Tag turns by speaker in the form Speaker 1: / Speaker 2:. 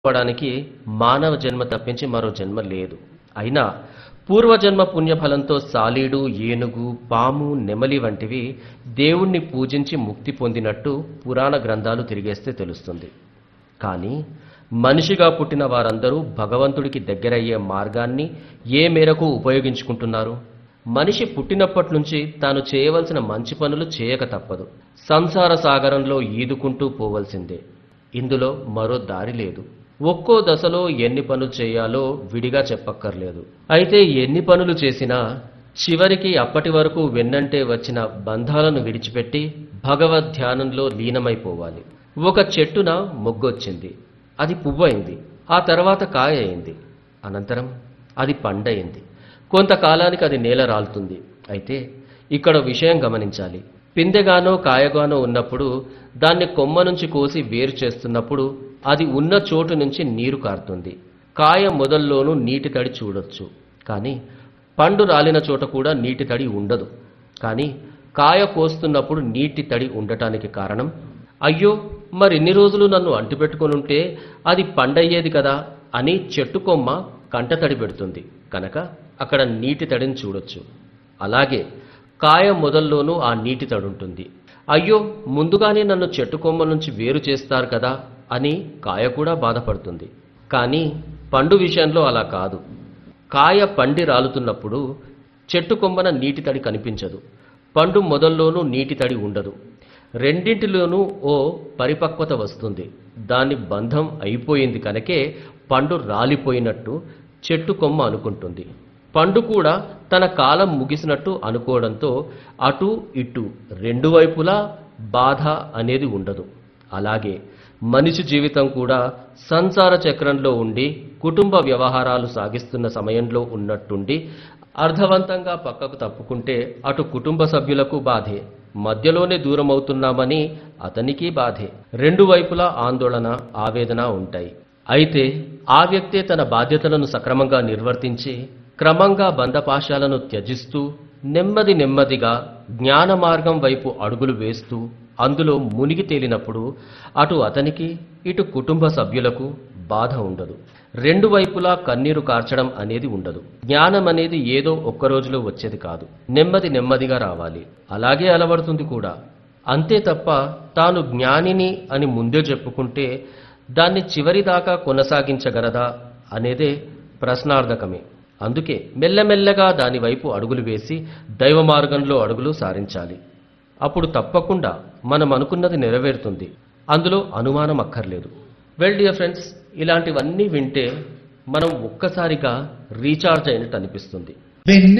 Speaker 1: అవడానికి మానవ జన్మ తప్పించి మరో జన్మ లేదు. అయినా పూర్వజన్మ పుణ్యఫలంతో సాలీడు, ఏనుగు, పాము, నెమలి వంటివి దేవుణ్ణి పూజించి ముక్తి పొందినట్టు పురాణ గ్రంథాలు తిరిగేస్తే తెలుస్తుంది. కానీ మనిషిగా పుట్టిన వారందరూ భగవంతుడికి దగ్గరయ్యే మార్గాన్ని ఏ మేరకు ఉపయోగించుకుంటున్నారు? మనిషి పుట్టినప్పటి నుంచి తాను చేయవలసిన మంచి పనులు చేయక తప్పదు. సంసార సాగరంలో ఈదుకుంటూ పోవలసిందే. ఇందులో మరో దారి లేదు. ఒక్కో దశలో ఎన్ని పనులు చేయాలో విడిగా చెప్పక్కర్లేదు. అయితే ఎన్ని పనులు చేసినా చివరికి అప్పటి వరకు వెన్నంటే వచ్చిన బంధాలను విడిచిపెట్టి భగవద్ ధ్యానంలో లీనమైపోవాలి. ఒక చెట్టున మొగ్గొచ్చింది, అది పువ్వయింది, ఆ తర్వాత కాయ అయింది, అనంతరం అది పండయింది. కొంతకాలానికి అది నేల రాలుతుంది. అయితే ఇక్కడ విషయం గమనించాలి. పిందెగానో కాయగానో ఉన్నప్పుడు దాన్ని కొమ్మ నుంచి కోసి వేరు చేస్తున్నప్పుడు అది ఉన్న చోటు నుంచి నీరు కారుతుంది. కాయ మొదల్లోనూ నీటి తడి చూడొచ్చు, కానీ పండు రాలిన చోట కూడా నీటి తడి ఉండదు. కానీ కాయ కోస్తున్నప్పుడు నీటి తడి ఉండటానికి కారణం, అయ్యో మరిన్ని రోజులు నన్ను అంటిపెట్టుకొనుంటే అది పండయ్యేది కదా అని చెట్టు కొమ్మ కంటతడి పెడుతుంది కనుక అక్కడ నీటి తడిని చూడొచ్చు. అలాగే కాయ మొదల్లోనూ ఆ నీటి తడుంటుంది. అయ్యో ముందుగానే నన్ను చెట్టు కొమ్మ నుంచి వేరు చేస్తారు కదా అని కాయ కూడా బాధపడుతుంది. కానీ పండు విషయంలో అలా కాదు. కాయ పండి రాలుతున్నప్పుడు చెట్టు కొమ్మన నీటి తడి కనిపించదు, పండు మొదల్లోనూ నీటి తడి ఉండదు. రెండింటిలోనూ ఓ పరిపక్వత వస్తుంది. దాని బంధం అయిపోయింది కనుకే పండు రాలిపోయినట్టు చెట్టు కొమ్మ అనుకుంటుంది. పండు కూడా తన కాలం ముగిసినట్టు అనుకోవడంతో అటు ఇటు రెండు వైపులా బాధ అనేది ఉండదు. అలాగే మనిషి జీవితం కూడా సంసార చక్రంలో ఉండి కుటుంబ వ్యవహారాలు సాగిస్తున్న సమయంలో ఉన్నట్టుండి అర్థవంతంగా పక్కకు తప్పుకుంటే అటు కుటుంబ సభ్యులకు బాధే, మధ్యలోనే దూరమవుతున్నామని అతనికి బాధే. రెండు వైపులా ఆందోళన, ఆవేదన ఉంటాయి. అయితే ఆ వ్యక్తే తన బాధ్యతలను సక్రమంగా నిర్వర్తించి క్రమంగా బంధపాశాలను త్యజిస్తూ నెమ్మది నెమ్మదిగా జ్ఞాన మార్గం వైపు అడుగులు వేస్తూ అందులో మునిగి తేలినప్పుడు అటు అతనికి ఇటు కుటుంబ సభ్యులకు బాధ ఉండదు. రెండు వైపులా కన్నీరు కార్చడం అనేది ఉండదు. జ్ఞానం అనేది ఏదో ఒక్క రోజులో వచ్చేది కాదు, నెమ్మది నెమ్మదిగా రావాలి. అలాగే అలవడుతుంది కూడా. అంతే తప్ప తాను జ్ఞానిని అని ముందే చెప్పుకుంటే దాన్ని చివరిదాకా కొనసాగించగలదా అనేదే ప్రశ్నార్థకమే. అందుకే మెల్లమెల్లగా దానివైపు అడుగులు వేసి దైవ మార్గంలో అడుగులు సారించాలి. అప్పుడు తప్పకుండా మనం అనుకున్నది నెరవేరుతుంది. అందులో అనుమానం అక్కర్లేదు. వెల్ డియర్ ఫ్రెండ్స్, ఇలాంటివన్నీ వింటే మనం ఒక్కసారిగా రీఛార్జ్ అయినట్టు అనిపిస్తుంది.